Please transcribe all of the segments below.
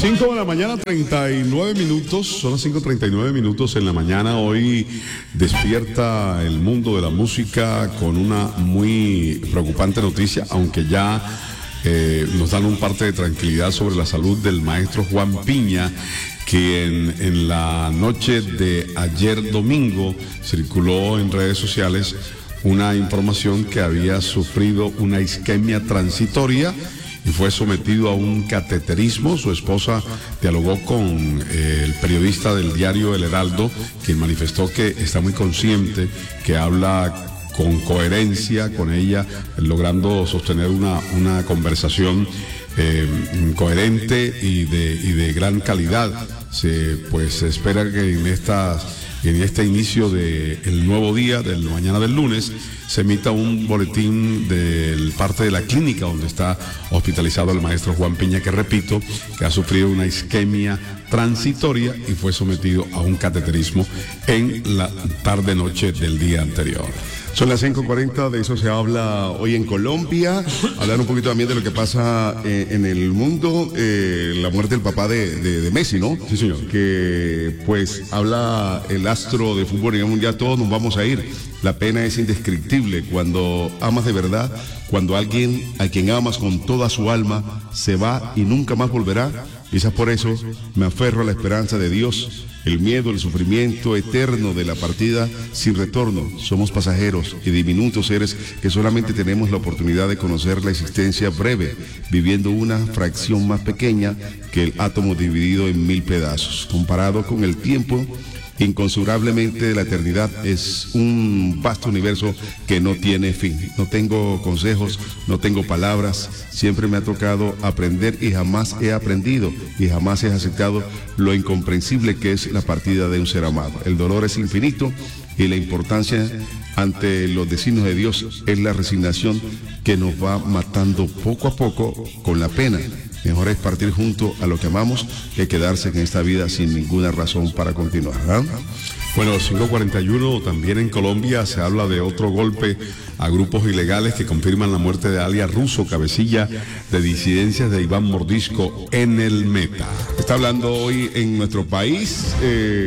5 de la mañana, 39 minutos, son las 5:39 minutos en la mañana. Hoy despierta el mundo de la música con una muy preocupante noticia, aunque ya nos dan un parte de tranquilidad sobre la salud del maestro Juan Piña, que en la noche de ayer domingo circuló en redes sociales una información que había sufrido una isquemia transitoria y fue sometido a un cateterismo. Su esposa dialogó con el periodista del diario El Heraldo, quien manifestó que está muy consciente, que habla con coherencia con ella, logrando sostener una conversación coherente y de gran calidad. Se espera que en este inicio del nuevo día, del mañana del lunes, se emita un boletín de parte de la clínica donde está hospitalizado el maestro Juan Piña, que repito, que ha sufrido una isquemia transitoria y fue sometido a un cateterismo en la tarde-noche del día anterior. Son las 5:40, de eso se habla hoy en Colombia. Hablar un poquito también de lo que pasa en el mundo, la muerte del papá de Messi, ¿no? Sí, señor. Que pues habla el astro de fútbol a nivel mundial, todos nos vamos a ir. La pena es indescriptible cuando amas de verdad, cuando alguien a quien amas con toda su alma se va y nunca más volverá. Quizás por eso me aferro a la esperanza de Dios. El miedo, el sufrimiento eterno de la partida sin retorno. Somos pasajeros y diminutos seres que solamente tenemos la oportunidad de conocer la existencia breve, viviendo una fracción más pequeña que el átomo dividido en 1000 pedazos. Comparado con el tiempo, inconmensurablemente la eternidad es un vasto universo que no tiene fin. No tengo consejos, no tengo palabras, siempre me ha tocado aprender y jamás he aprendido y jamás he aceptado lo incomprensible que es la partida de un ser amado. El dolor es infinito y la importancia ante los designios de Dios es la resignación que nos va matando poco a poco con la pena. Mejor es partir junto a lo que amamos que quedarse en esta vida sin ninguna razón para continuar, ¿verdad? Bueno, 5:41, también en Colombia se habla de otro golpe a grupos ilegales que confirman la muerte de alias Ruso, cabecilla de disidencias de Iván Mordisco en el Meta. Está hablando hoy en nuestro país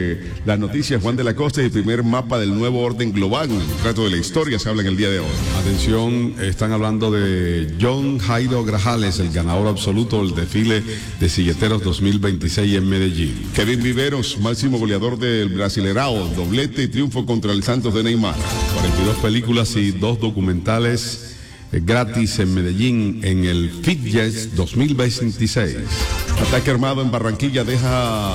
las noticias Juan de la Costa y el primer mapa del nuevo orden global. Un retrato de la historia se habla en el día de hoy. Atención, están hablando de John Jairo Grajales, el ganador absoluto del desfile de silleteros 2026 en Medellín. Kevin Viveros, máximo goleador del Brasilerao, doblete y triunfo contra el Santos de Neymar. 42 películas y 2 documentales gratis en Medellín en el FitJazz 2026. Ataque armado en Barranquilla deja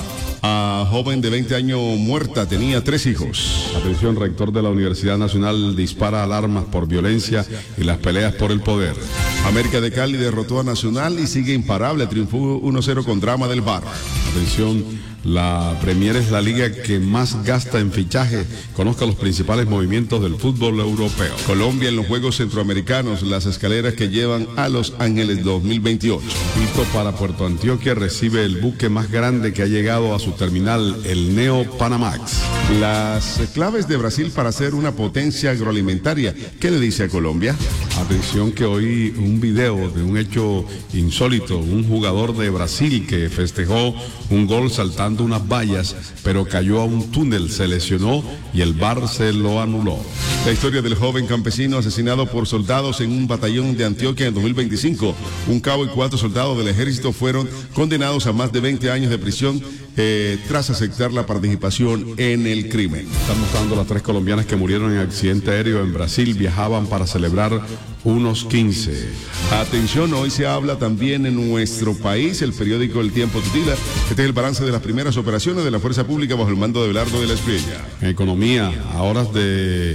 a joven de 20 años muerta, tenía 3 hijos. Atención, rector de la Universidad Nacional dispara alarmas por violencia y las peleas por el poder. América de Cali derrotó a Nacional y sigue imparable, triunfó 1-0 con Drama del Bar. Atención, la Premier es la liga que más gasta en fichaje. Conozca los principales movimientos del fútbol europeo. Colombia en los Juegos Centroamericanos, las escaleras que llevan a Los Ángeles 2028. Quito para Puerto Antioquia recibe el buque más grande que ha llegado a su terminal, el Neo Panamax. Las claves de Brasil para ser una potencia agroalimentaria. ¿Qué le dice a Colombia? Atención que hoy un video de un hecho insólito, un jugador de Brasil que festejó un gol saltando unas vallas, pero cayó a un túnel, se lesionó y el VAR se lo anuló. La historia del joven campesino asesinado por soldados en un batallón de Antioquia en 2025. Un cabo y 4 soldados del ejército fueron condenados a más de 20 años de prisión tras aceptar la participación en el crimen. Están mostrando las 3 colombianas que murieron en accidente aéreo en Brasil, viajaban para celebrar unos 15. Atención, hoy se habla también en nuestro país, el periódico El Tiempo titula: este es el balance de las primeras operaciones de la Fuerza Pública bajo el mando de Belardo de la Espriella. En economía, a horas de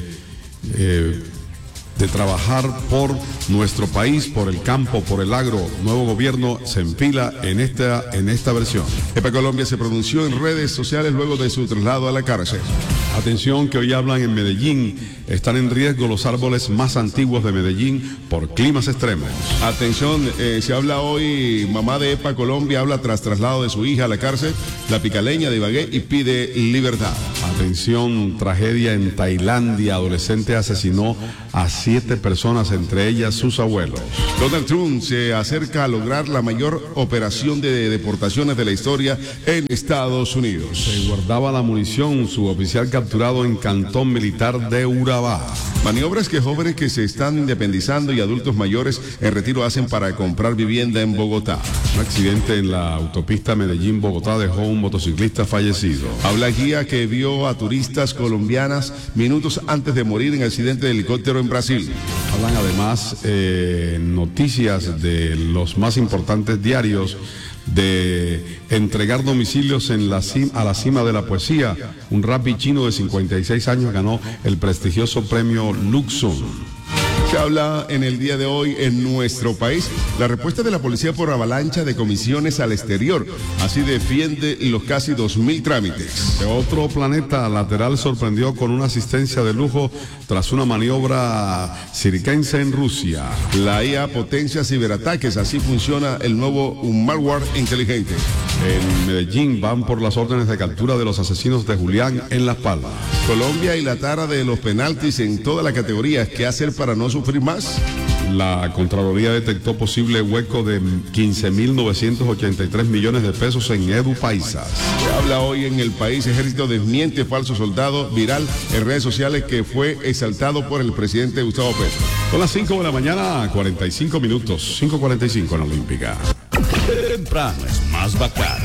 trabajar por nuestro país, por el campo, por el agro, nuevo gobierno se enfila en esta versión. EPA Colombia se pronunció en redes sociales luego de su traslado a la cárcel. Atención que hoy hablan en Medellín, están en riesgo los árboles más antiguos de Medellín por climas extremos. Atención, se habla hoy, mamá de EPA Colombia habla tras traslado de su hija a la cárcel, la picaleña de Ibagué, y pide libertad. Atención, tragedia en Tailandia. Adolescente asesinó a 7 personas, entre ellas sus abuelos. Donald Trump se acerca a lograr la mayor operación de deportaciones de la historia en Estados Unidos. Se guardaba la munición, suboficial capturado en Cantón Militar de Urabá. Maniobras que jóvenes que se están independizando y adultos mayores en retiro hacen para comprar vivienda en Bogotá. Un accidente en la autopista Medellín-Bogotá dejó un motociclista fallecido. Habla guía que vio a turistas colombianas minutos antes de morir en accidente de helicóptero en Brasil. Hablan además noticias de los más importantes diarios de entregar domicilios a la cima de la poesía. Un rapi chino de 56 años ganó el prestigioso premio Luxon. Se habla en el día de hoy en nuestro país la respuesta de la policía por avalancha de comisiones al exterior. Así defiende los casi 2.000 trámites. De otro planeta, Lateral sorprendió con una asistencia de lujo tras una maniobra circense en Rusia. La IA potencia ciberataques, así funciona el nuevo malware inteligente. En Medellín van por las órdenes de captura de los asesinos de Julián en Las Palmas. Colombia y la tara de los penaltis en todas las categorías. ¿Qué hacer para no sufrir más? La Contraloría detectó posible hueco de 15.983 millones de pesos en EduPaisas. Se habla hoy en el país. Ejército desmiente falso soldado viral en redes sociales que fue exaltado por el presidente Gustavo Petro. Son las 5 de la mañana, 45 minutos, 5:45 en la Olímpica. Temprano es más bacano.